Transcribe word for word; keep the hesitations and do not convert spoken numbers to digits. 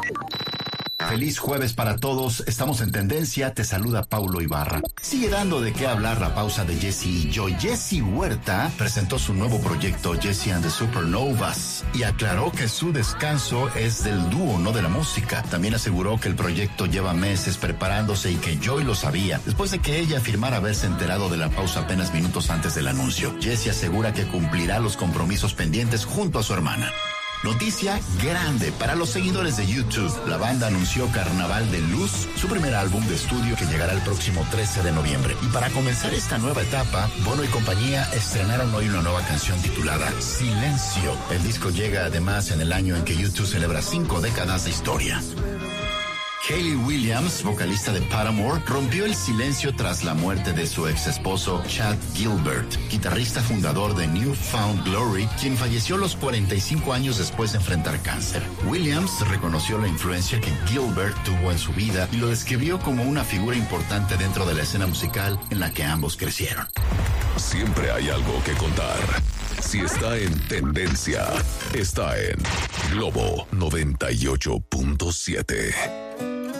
Feliz jueves para todos, estamos en Tendencia, te saluda Paulo Ibarra. Sigue dando de qué hablar la pausa de Jesse y Joy. Jesse Huerta presentó su nuevo proyecto Jesse and the Supernovas y aclaró que su descanso es del dúo, no de la música. También aseguró que el proyecto lleva meses preparándose y que Joy lo sabía, después de que ella afirmara haberse enterado de la pausa apenas minutos antes del anuncio. Jesse asegura que cumplirá los compromisos pendientes junto a su hermana. Noticia grande para los seguidores de YouTube. La banda anunció Carnaval de Luz, su primer álbum de estudio que llegará el próximo trece de noviembre. Y para comenzar esta nueva etapa, Bono y compañía estrenaron hoy una nueva canción titulada Silencio. El disco llega además en el año en que YouTube celebra cinco décadas de historia. Hayley Williams, vocalista de Paramore, rompió el silencio tras la muerte de su ex esposo Chad Gilbert, guitarrista fundador de New Found Glory, quien falleció a los cuarenta y cinco años después de enfrentar cáncer. Williams reconoció la influencia que Gilbert tuvo en su vida y lo describió como una figura importante dentro de la escena musical en la que ambos crecieron. Siempre hay algo que contar. Si está en tendencia, está en Globo noventa y ocho punto siete.